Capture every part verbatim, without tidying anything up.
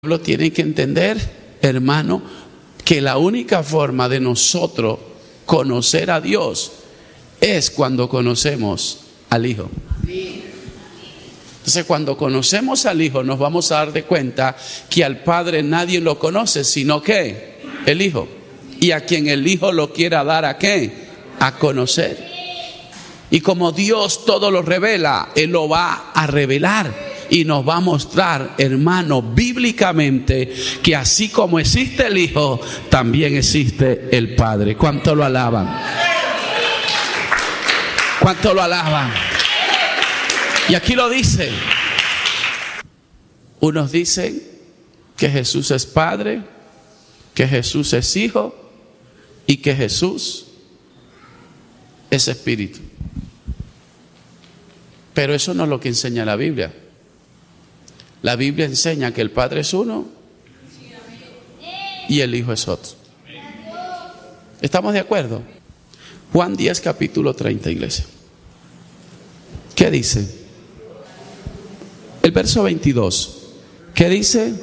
pueblo tiene que entender, hermano, que la única forma de nosotros conocer a Dios es cuando conocemos al Hijo. Entonces, cuando conocemos al Hijo, nos vamos a dar de cuenta que al Padre nadie lo conoce, sino que el Hijo. Y a quien el Hijo lo quiera dar, ¿a qué? A conocer. Y como Dios todo lo revela, Él lo va a revelar. Y nos va a mostrar, hermano, bíblicamente, que así como existe el Hijo, también existe el Padre. ¿Cuánto lo alaban? ¿Cuánto lo alaban? Y aquí lo dice. Unos dicen que Jesús es Padre, que Jesús es Hijo y que Jesús es Espíritu. Pero eso no es lo que enseña la Biblia. La Biblia enseña que el Padre es uno y el Hijo es otro. ¿Estamos de acuerdo? Juan diez, capítulo treinta, iglesia. ¿Qué dice? El verso veintidós. ¿Qué dice?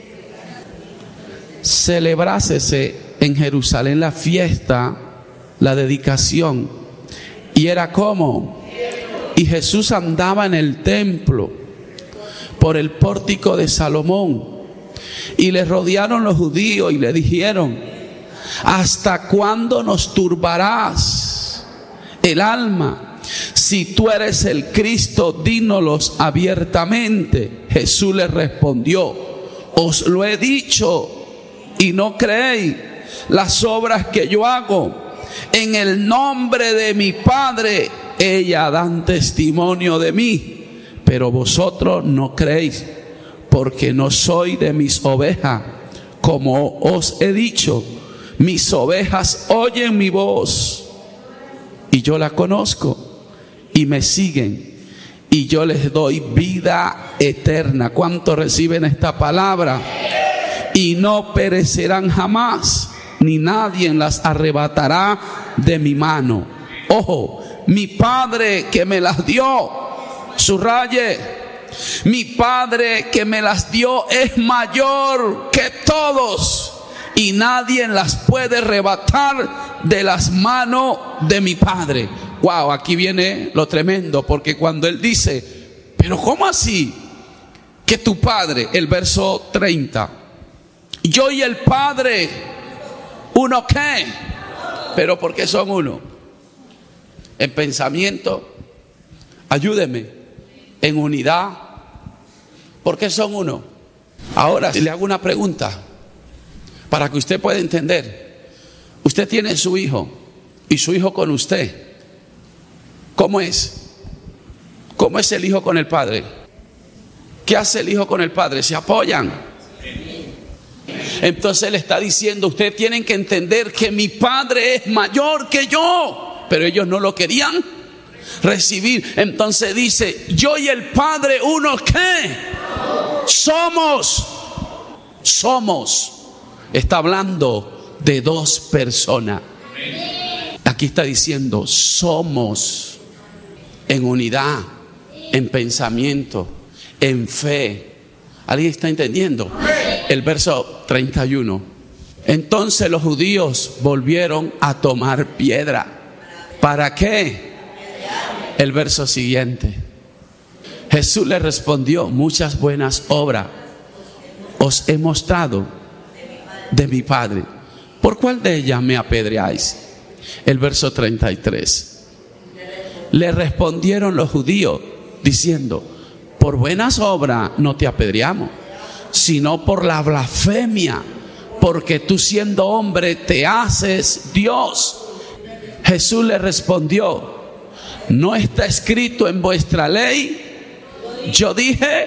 Celebrásese en Jerusalén la fiesta, la dedicación. Y era como, y Jesús andaba en el templo por el pórtico de Salomón, y le rodearon los judíos y le dijeron: ¿hasta cuándo nos turbarás el alma? Si tú eres el Cristo, dínolos abiertamente. Jesús les respondió: os lo he dicho y no creéis. Las obras que yo hago en el nombre de mi Padre, ellas dan testimonio de mí. Pero vosotros no creéis, porque no soy de mis ovejas. Como os he dicho, mis ovejas oyen mi voz, y yo la conozco, y me siguen, y yo les doy vida eterna. ¿Cuántos reciben esta palabra? Y no perecerán jamás, ni nadie las arrebatará de mi mano. Ojo, mi Padre que me las dio, subraye, mi Padre que me las dio es mayor que todos, y nadie las puede arrebatar de las manos de mi Padre. Wow, aquí viene lo tremendo, porque cuando Él dice: pero ¿cómo así? Que tu Padre, el verso treinta, yo y el Padre, ¿uno qué? Pero ¿por qué son uno? En pensamiento, ayúdeme. En unidad, ¿por qué son uno? Ahora le hago una pregunta para que usted pueda entender. Usted tiene su hijo y su hijo con usted. ¿Cómo es? ¿Cómo es el hijo con el padre? ¿Qué hace el hijo con el padre? ¿Se apoyan? Entonces le está diciendo: ustedes tienen que entender que mi Padre es mayor que yo. Pero ellos no lo querían recibir. Entonces dice: yo y el Padre, ¿uno qué? Somos. Somos. Está hablando de dos personas. Aquí está diciendo: somos en unidad, en pensamiento, en fe. ¿Alguien está entendiendo? El verso treinta y uno. Entonces los judíos volvieron a tomar piedra. ¿Para qué? El verso siguiente. Jesús le respondió: muchas buenas obras os he mostrado de mi Padre. ¿Por cuál de ellas me apedreáis? El verso treinta y tres. Le respondieron los judíos diciendo: por buenas obras no te apedreamos, sino por la blasfemia, porque tú siendo hombre te haces Dios. Jesús le respondió: ¿no está escrito en vuestra ley? Yo dije: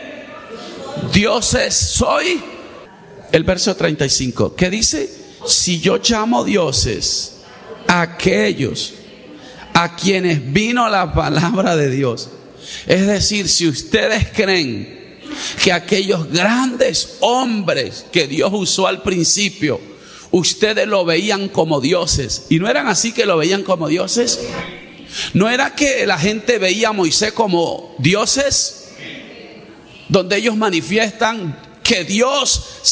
dioses soy. El verso treinta y cinco, ¿qué dice? Si yo llamo dioses a aquellos a quienes vino la palabra de Dios, es decir, si ustedes creen que aquellos grandes hombres que Dios usó al principio, ustedes lo veían como dioses, y no eran así que lo veían como dioses. ¿No era que la gente veía a Moisés como dioses? Donde ellos manifiestan que Dios